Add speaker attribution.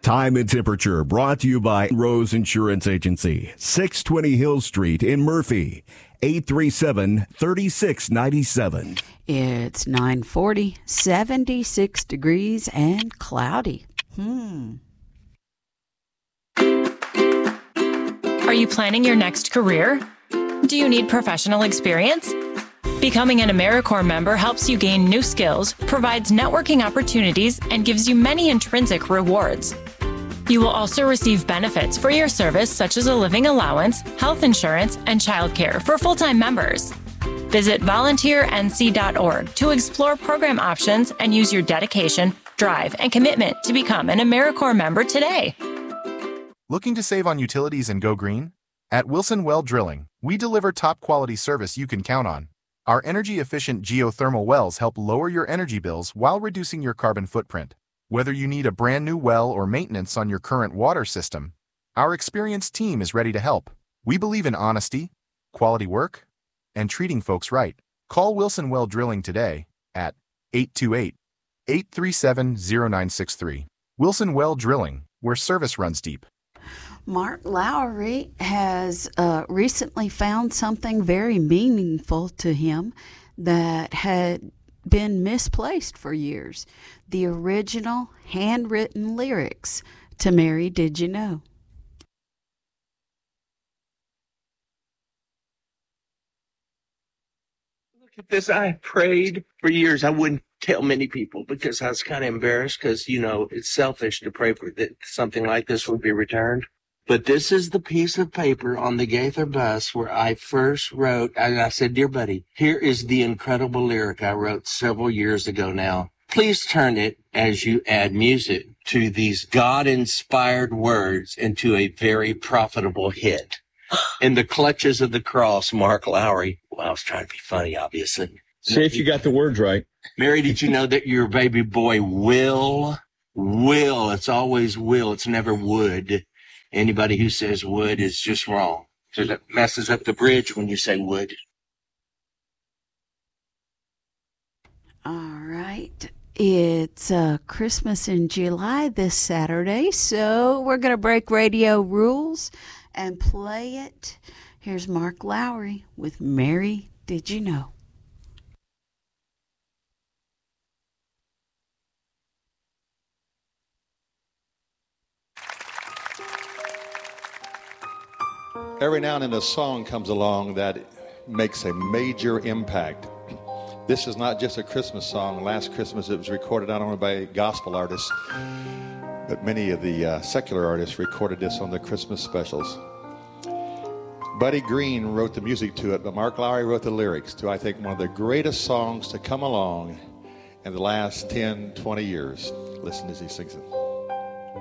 Speaker 1: Time and temperature brought to you by Rose Insurance Agency, 620 Hill Street in Murphy, 837-3697.
Speaker 2: It's 9:40, 76 degrees and cloudy.
Speaker 3: Are you planning your next career? Do you need professional experience? Becoming an AmeriCorps member helps you gain new skills, provides networking opportunities, and gives you many intrinsic rewards. You will also receive benefits for your service such as a living allowance, health insurance, and childcare for full-time members. Visit volunteernc.org to explore program options and use your dedication, drive, and commitment to become an AmeriCorps member today.
Speaker 4: Looking to save on utilities and go green? At Wilson Well Drilling, we deliver top-quality service you can count on. Our energy-efficient geothermal wells help lower your energy bills while reducing your carbon footprint. Whether you need a brand new well or maintenance on your current water system, our experienced team is ready to help. We believe in honesty, quality work, and treating folks right. Call Wilson Well Drilling today at 828-837-0963. Wilson Well Drilling, where service runs deep.
Speaker 2: Mark Lowry has recently found something very meaningful to him that had been misplaced for years. The original handwritten lyrics to Mary, Did You Know?
Speaker 5: Look at this. I prayed for years. I wouldn't tell many people because I was kind of embarrassed because, you know, it's selfish to pray for that something like this would be returned. But this is the piece of paper on the Gaither bus where I first wrote, and I said, "Dear buddy, here is the incredible lyric I wrote several years ago now. Please turn it as you add music to these God-inspired words into a very profitable hit. In the clutches of the cross, Mark Lowry." Well, I was trying to be funny, obviously.
Speaker 6: See if you got the words right.
Speaker 5: "Mary, did you know that your baby boy will, it's always will, it's never would. Anybody who says would is just wrong. So that messes up the bridge when you say would."
Speaker 2: All right. It's Christmas in July this Saturday, so we're going to break radio rules and play it. Here's Mark Lowry with Mary, Did You Know?
Speaker 6: Every now and then a song comes along that makes a major impact. This is not just a Christmas song. Last Christmas it was recorded not only by gospel artists, but many of the secular artists recorded this on the Christmas specials. Buddy Green wrote the music to it, but Mark Lowry wrote the lyrics to, I think, one of the greatest songs to come along in the last 10, 20 years. Listen as he sings it.